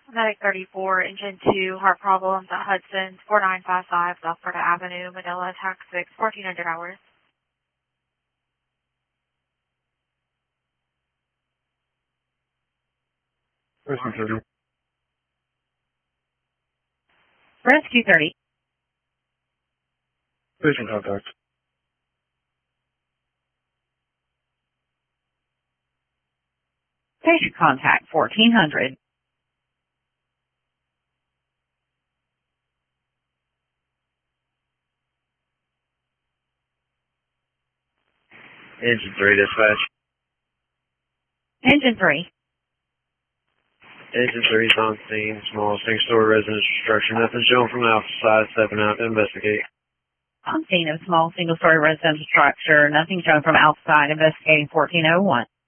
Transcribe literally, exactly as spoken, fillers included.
Medic thirty-four, Engine two, heart problems at Hudson, four nine five five, South Florida Avenue, Manila, Tax six, fourteen hundred hours. Rescue thirty. Rescue thirty. Patient contact. Patient contact, fourteen hundred. Engine three, dispatch. Engine three. Engine three is on scene. Small single-story residential structure. Nothing shown from the outside. Stepping out to investigate. On scene of small single-story residential structure. Nothing shown from outside. Investigating fourteen oh one.